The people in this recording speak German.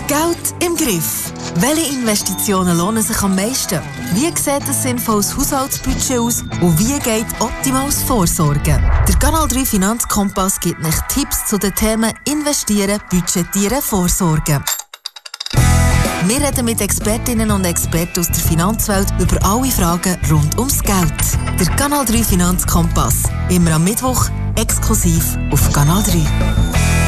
Geld im Griff. Welche Investitionen lohnen sich am meisten? Wie sieht ein sinnvolles Haushaltsbudget aus? Und wie geht optimales Vorsorgen? Der Kanal 3 Finanzkompass gibt euch Tipps zu den Themen Investieren, Budgetieren, Vorsorgen. Wir reden mit Expertinnen und Experten aus der Finanzwelt über alle Fragen rund ums Geld. Der Kanal 3 Finanzkompass. Immer am Mittwoch, exklusiv auf Kanal 3.